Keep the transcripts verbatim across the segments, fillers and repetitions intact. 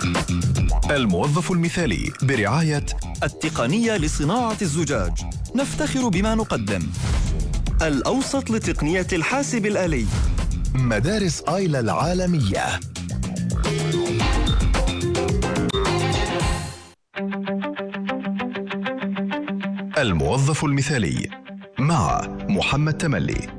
الموظف المثالي برعاية التقنية لصناعة الزجاج، نفتخر بما نقدم. الأوسط لتقنية الحاسب الآلي، مدارس آيلا العالمية. الموظف المثالي مع محمد تملي.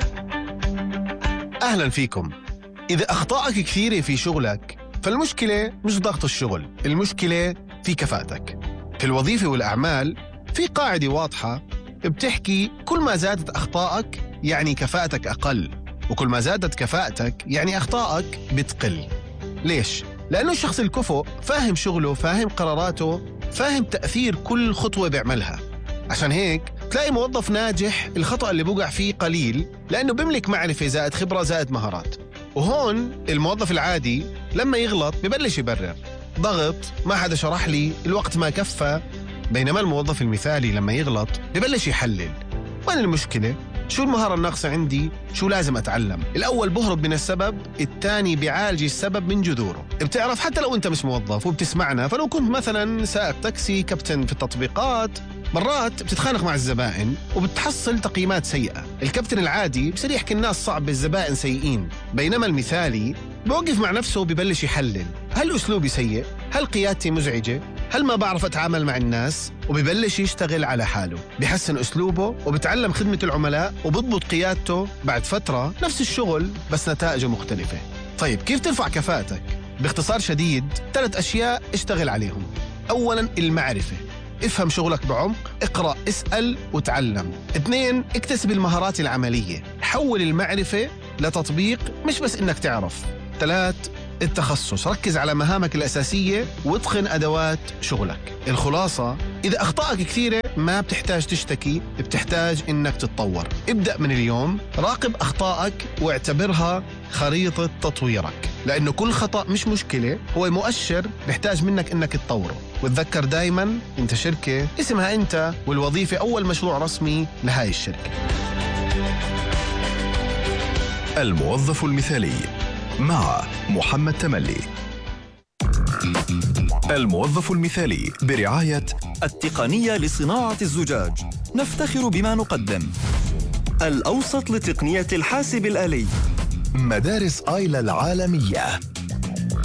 أهلا فيكم. إذا أخطائك كثيرة في شغلك فالمشكلة مش ضغط الشغل، المشكلة في كفاءتك. في الوظيفة والأعمال في قاعدة واضحة بتحكي كل ما زادت أخطائك يعني كفاءتك أقل، وكل ما زادت كفاءتك يعني أخطائك بتقل. ليش؟ لأنه الشخص الكفؤ فاهم شغله، فاهم قراراته، فاهم تأثير كل خطوة بيعملها. عشان هيك تلاقي موظف ناجح الخطأ اللي بوقع فيه قليل، لأنه بيملك معرفة زائد خبرة زائد مهارات. وهون الموظف العادي لما يغلط ببلش يبرر، ضغط، ما حدا شرح لي، الوقت ما كفى. بينما الموظف المثالي لما يغلط ببلش يحلل، وين المشكلة؟ شو المهارة الناقصة عندي؟ شو لازم أتعلم؟ الأول بهرب من السبب، الثاني بيعالج السبب من جذوره. بتعرف حتى لو أنت مش موظف وبتسمعنا، فلو كنت مثلا سائق تاكسي، كابتن في التطبيقات، مرات بتتخانق مع الزبائن وبتحصل تقييمات سيئة. الكابتن العادي بصير يحكي الناس صعب، الزبائن سيئين. بينما المثالي بوقف مع نفسه وبيبلش يحلل، هل أسلوبي سيء؟ هل قيادتي مزعجة؟ هل ما بعرف أتعامل مع الناس؟ وبيبلش يشتغل على حاله، بيحسن أسلوبه وبتعلم خدمة العملاء وبضبط قيادته. بعد فترة نفس الشغل بس نتائجه مختلفة. طيب كيف ترفع كفاءتك؟ باختصار شديد ثلاث أشياء اشتغل عليهم. أولاً المعرفة، افهم شغلك بعمق، اقرأ، اسأل وتعلم. اثنين، اكتسب المهارات العملية، حول المعرفة لتطبيق مش بس انك تعرف. ثلاث، التخصص، ركز على مهامك الأساسية واتقن أدوات شغلك. الخلاصة، إذا أخطائك كثيرة ما بتحتاج تشتكي، بتحتاج إنك تتطور. ابدأ من اليوم، راقب أخطائك واعتبرها خريطة تطويرك، لأنه كل خطأ مش مشكلة، هو مؤشر بيحتاج منك إنك تطوره. وتذكر دايماً أنت شركة اسمها أنت، والوظيفة أول مشروع رسمي لهاي الشركة. الموظف المثالي مع محمد تملي. الموظف المثالي برعاية التقنية لصناعة الزجاج، نفتخر بما نقدم. الأوسط لتقنية الحاسب الآلي، مدارس آيلا العالمية.